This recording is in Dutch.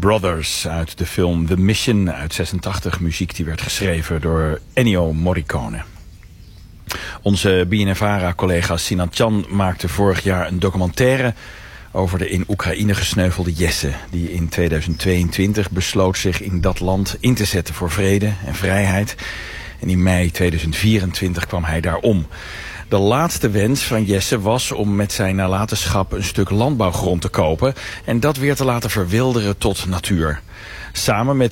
Brothers uit de film The Mission uit 86. Muziek die werd geschreven door Ennio Morricone. Onze BNNVARA-collega Sinan Chan maakte vorig jaar een documentaire over de in Oekraïne gesneuvelde Jesse, die in 2022 besloot zich in dat land in te zetten voor vrede en vrijheid. En in mei 2024 kwam hij daar om. De laatste wens van Jesse was om met zijn nalatenschap een stuk landbouwgrond te kopen en dat weer te laten verwilderen tot natuur. Samen met